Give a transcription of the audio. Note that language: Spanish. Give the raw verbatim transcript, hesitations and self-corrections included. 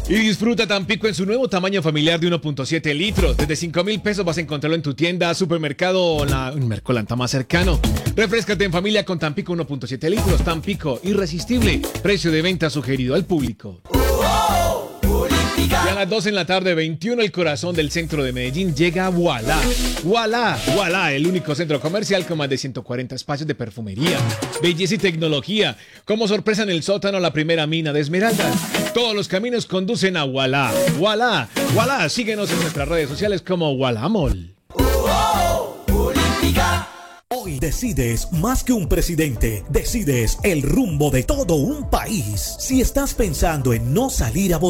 Y disfruta Tampico en su nuevo tamaño familiar de uno punto siete litros. Desde cinco mil pesos vas a encontrarlo en tu tienda, supermercado o la, un Mercolanta más cercano. Refrescate en familia con Tampico uno punto siete litros. Tampico, irresistible. Precio de venta sugerido al público. Y a las dos en la tarde, veintiuno, el corazón del centro de Medellín llega a Voilà. Voilà, Voilà, el único centro comercial con más de ciento cuarenta espacios de perfumería, belleza y tecnología. Como sorpresa en el sótano, la primera mina de esmeraldas. Todos los caminos conducen a Voilà. Voilà, Voilà, síguenos en nuestras redes sociales como Voilà Mall. Hoy decides más que un presidente, decides el rumbo de todo un país. Si estás pensando en no salir a votar,